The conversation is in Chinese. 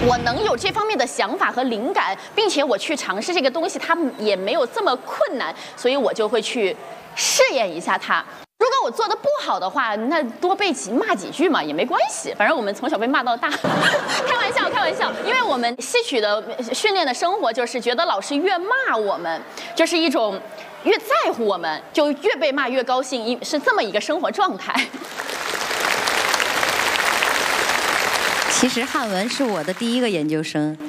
我能有这方面的想法和灵感，并且我去尝试这个东西，它也没有这么困难，所以我就会去试验一下它。如果我做的不好的话，那多被骂几句嘛也没关系，反正我们从小被骂到大。开玩笑，开玩笑，因为我们戏曲的训练的生活就是觉得老师越骂我们，就是一种越在乎我们，就越被骂越高兴，是这么一个生活状态。 其实汉文是我的第一个研究生，